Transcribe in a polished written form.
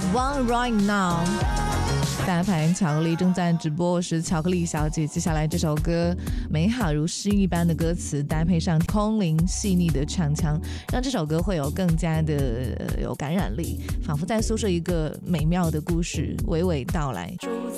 Want Right Now。大盘巧克力正在直播，我是巧克力小姐。接下来这首歌美好如诗一般的歌词，搭配上空灵细腻的唱腔，让这首歌会有更加的有感染力，仿佛在诉说一个美妙的故事娓娓道来。 住